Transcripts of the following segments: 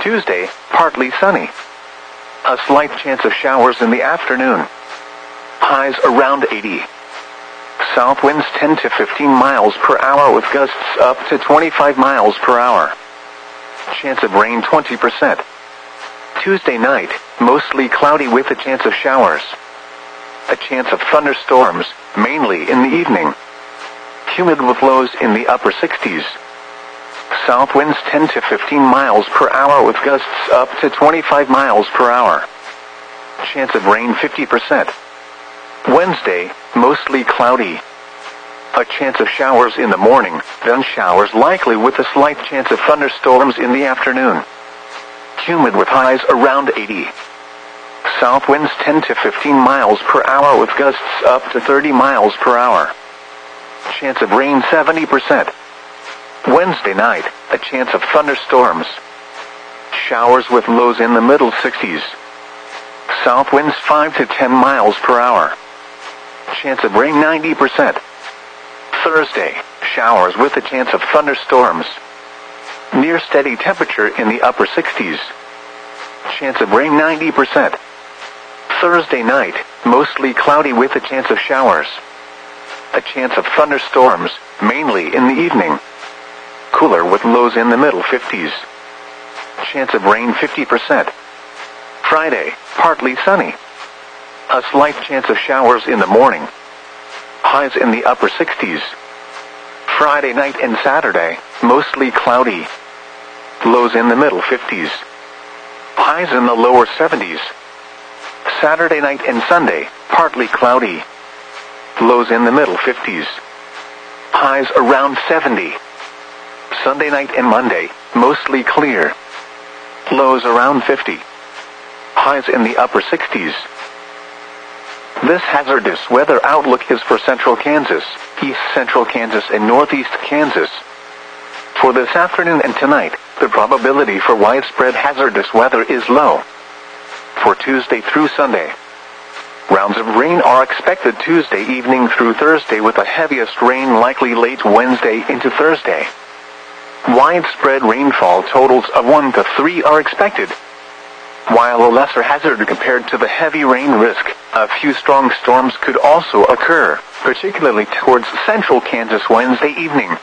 Tuesday, partly sunny. A slight chance of showers in the afternoon. Highs around 80. South winds 10 to 15 miles per hour with gusts up to 25 miles per hour. Chance of rain 20%. Tuesday night, mostly cloudy with a chance of showers. A chance of thunderstorms, mainly in the evening. Humid with lows in the upper 60s. South winds 10 to 15 miles per hour with gusts up to 25 miles per hour. Chance of rain 50%. Wednesday, mostly cloudy. A chance of showers in the morning, then showers likely with a slight chance of thunderstorms in the afternoon. Humid with highs around 80. South winds 10 to 15 miles per hour with gusts up to 30 miles per hour. Chance of rain 70%. Wednesday night, a chance of thunderstorms. Showers with lows in the middle 60s. South winds 5 to 10 miles per hour. Chance of rain 90%. Thursday, showers with a chance of thunderstorms. Near steady temperature in the upper 60s. Chance of rain 90%. Thursday night, mostly cloudy with a chance of showers. A chance of thunderstorms, mainly in the evening. Cooler with lows in the middle 50s. Chance of rain 50%. Friday, partly sunny. A slight chance of showers in the morning. Highs in the upper 60s. Friday night and Saturday, mostly cloudy. Lows in the middle 50s. Highs in the lower 70s. Saturday night and Sunday, partly cloudy. Lows in the middle 50s. Highs around 70. Sunday night and Monday, mostly clear. Lows around 50. Highs in the upper 60s. This hazardous weather outlook is for central Kansas, east central Kansas, and northeast Kansas. For this afternoon and tonight, the probability for widespread hazardous weather is low. For Tuesday through Sunday, rounds of rain are expected Tuesday evening through Thursday, with the heaviest rain likely late Wednesday into Thursday. Widespread rainfall totals of 1 to 3 are expected. While a lesser hazard compared to the heavy rain risk, a few strong storms could also occur, particularly towards central Kansas Wednesday evening.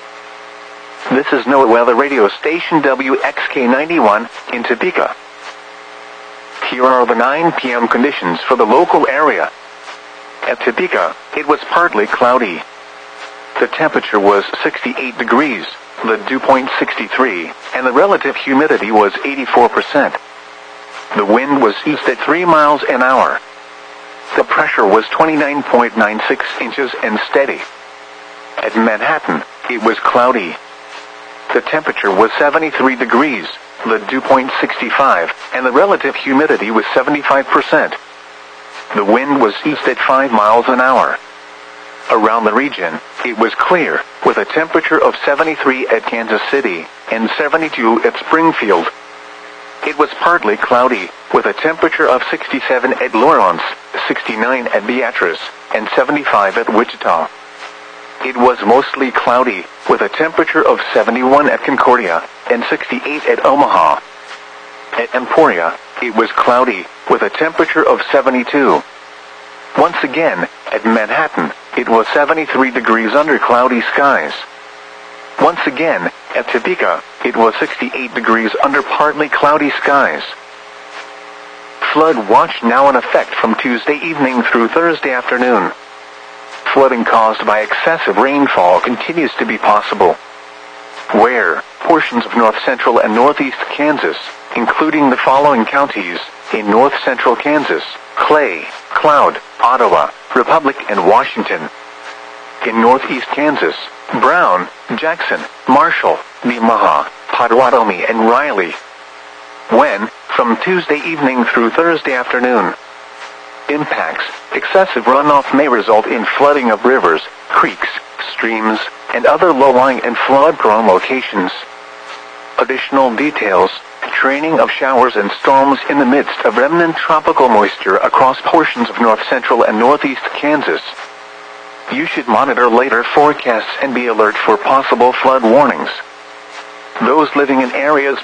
This is NOAA Weather Radio Station WXK91 in Topeka. Here are the 9 p.m. conditions for the local area. At Topeka, it was partly cloudy. The temperature was 68 degrees, the dew point 63, and the relative humidity was 84%. The wind was east at 3 miles an hour. The pressure was 29.96 inches and steady. At Manhattan, it was cloudy. The temperature was 73 degrees, the dew point 65, and the relative humidity was 75%. The wind was east at 5 miles an hour. Around the region, it was clear, with a temperature of 73 at Kansas City and 72 at Springfield. It was partly cloudy, with a temperature of 67 at Lawrence, 69 at Beatrice, and 75 at Wichita. It was mostly cloudy, with a temperature of 71 at Concordia, and 68 at Omaha. At Emporia, it was cloudy, with a temperature of 72. Once again, at Manhattan, it was 73 degrees under cloudy skies. Once again, at Topeka, it was 68 degrees under partly cloudy skies. Flood watch now in effect from Tuesday evening through Thursday afternoon. Flooding caused by excessive rainfall continues to be possible. Where portions of north central and northeast Kansas, including the following counties in north central Kansas: Clay, Cloud, Ottawa, Republic, and Washington. In northeast Kansas, Brown, Jackson, Marshall, Nemaha, Potawatomi, and Riley. When, from Tuesday evening through Thursday afternoon. Impacts: excessive runoff may result in flooding of rivers, creeks, streams, and other low-lying and flood-prone locations. Additional details: training of showers and storms in the midst of remnant tropical moisture across portions of north central and northeast Kansas. You should monitor later forecasts and be alert for possible flood warnings. Those living in areas